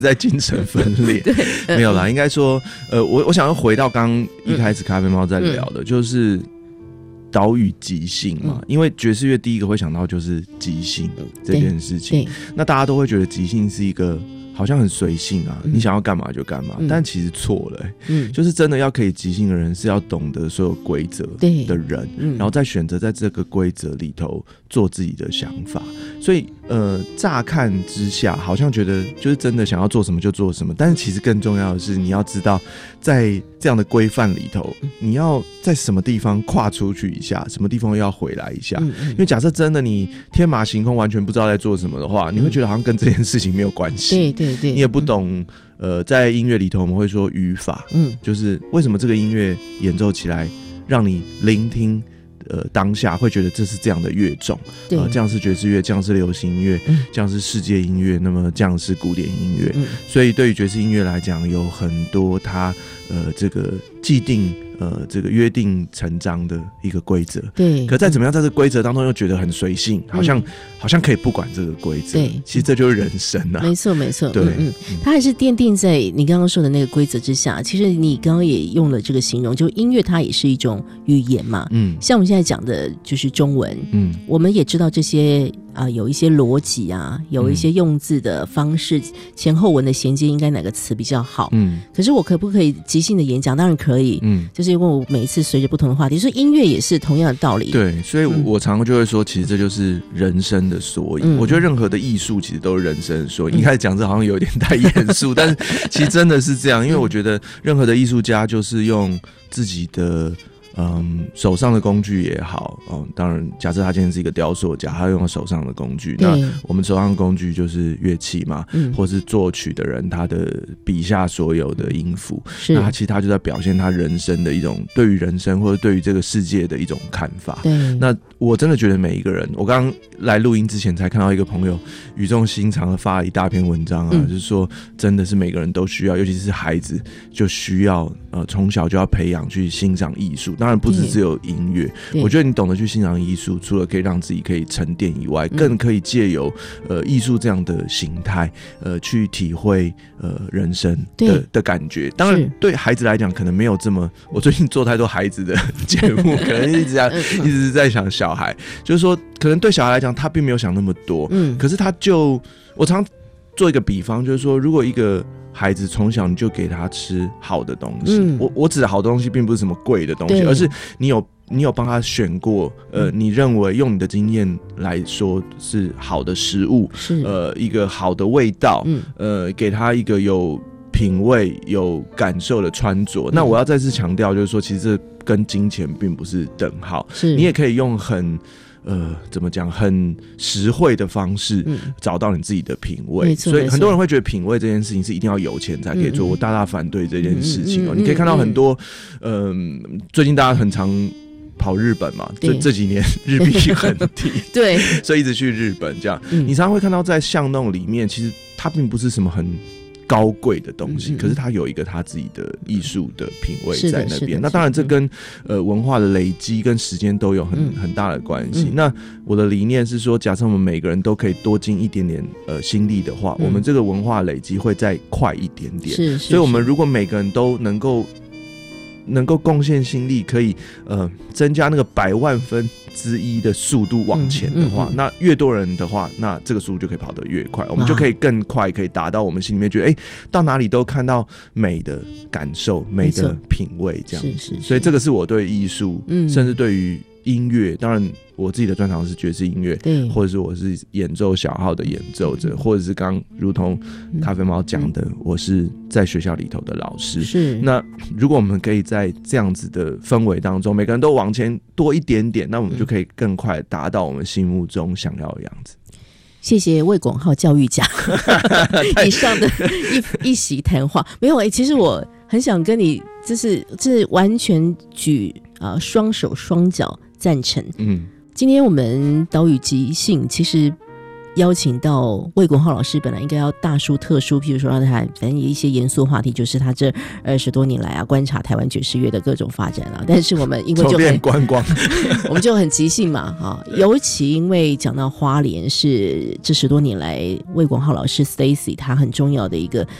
在精神分裂。没有啦，应该说我想要回到刚刚一开始咖啡猫在聊的，就是岛屿即兴嘛，因为爵士乐第一个会想到就是即兴这件事情，那大家都会觉得即兴是一个好像很随性啊，你想要干嘛就干嘛，但其实错了就是真的要可以即兴的人是要懂得所有规则的人，然后再选择在这个规则里头做自己的想法。所以乍看之下好像觉得就是真的想要做什么就做什么，但是其实更重要的是你要知道在这样的规范里头，你要在什么地方跨出去一下，什么地方要回来一下，因为假设真的你天马行空完全不知道在做什么的话，你会觉得好像跟这件事情没有关系，对，你也不懂在音乐里头我们会说语法，就是为什么这个音乐演奏起来让你聆听当下会觉得这是这样的乐种，这样是爵士乐，这样是流行音乐，这样是世界音乐，那么这样是古典音乐，所以对于爵士音乐来讲有很多它这个既定这个约定成章的一个规则，对，可再怎么样在这个规则当中又觉得很随性，好像可以不管这个规则，对，其实这就是人生啊，没错，对， 它还是奠定在你刚刚说的那个规则之下。其实你刚刚也用了这个形容，就音乐它也是一种语言嘛，像我们现在讲的就是中文，我们也知道这些有一些逻辑啊，有一些用字的方式，前后文的衔接应该哪个词比较好，可是我可不可以即兴的演讲？当然可以，就是因为我每一次随着不同的话题，所以音乐也是同样的道理。 对，所以我常常就会说，其实这就是人生的缩影。我觉得任何的艺术其实都是人生的缩影。一开始讲这好像有点太严肃，但是其实真的是这样，因为我觉得任何的艺术家就是用自己的手上的工具也好，当然假设他今天是一个雕塑家，他用手上的工具，那我们手上的工具就是乐器嘛，或是作曲的人他的笔下所有的音符，那其实他就在表现他人生的一种对于人生或者对于这个世界的一种看法。那我真的觉得每一个人，我刚刚来录音之前才看到一个朋友语重心长的发了一大篇文章就是说真的是每个人都需要，尤其是孩子就需要从小就要培养去欣赏艺术，当然不只有音乐，我觉得你懂得去欣赏艺术，除了可以让自己可以沉淀以外，更可以借由艺术这样的形态去体会人生的感觉。当然对孩子来讲可能没有这么，我最近做太多孩子的节目可能一直在想小孩，就是说可能对小孩来讲他并没有想那么多，可是我常做一个比方，就是说如果一个孩子从小你就给他吃好的东西，我指的好的东西并不是什么贵的东西，而是你有帮他选过你认为用你的经验来说是好的食物，一个好的味道，给他一个有品味有感受的穿着。那我要再次强调就是说，其实这跟金钱并不是等号，你也可以用怎么讲，很实惠的方式找到你自己的品味。所以很多人会觉得品味这件事情是一定要有钱才可以做，我大大反对这件事情你可以看到很多最近大家很常跑日本嘛，这几年日币很低对，所以一直去日本这样，你常常会看到在巷弄里面，其实它并不是什么很高贵的东西，可是他有一个他自己的艺术的品味在那边。那当然这跟文化的累积跟时间都有很大的关系。那我的理念是说，假设我们每个人都可以多尽一点点心力的话，我们这个文化累积会再快一点点。所以我们如果每个人都能够贡献心力，可以增加那个100万分之一的速度往前的话，那越多人的话，那这个速度就可以跑得越快，我们就可以更快可以达到我们心里面觉得到哪里都看到美的感受，美的品味这样子。所以这个是我对艺术甚至对于音乐，当然我自己的专长是爵士音乐，或者是我是演奏小号的演奏者，或者是刚如同咖啡猫讲的，我是在学校里头的老师。那如果我们可以在这样子的氛围当中，每个人都往前多一点点，那我们就可以更快达到我们心目中想要的样子。 谢谢魏广浩教育家以上的一席谈话。没有其实我很想跟你这完全举双手双脚赞成。今天我们岛屿即兴其实邀请到魏国浩老师，本来应该要大书特书，譬如说让他反正一些严肃话题，就是他这20多年来啊观察台湾爵士乐的各种发展啊。但是我们因为就很观光， 我们就很即兴嘛啊，尤其因为讲到花莲是这10多年来魏国浩老师 Stacy 他很重要的一个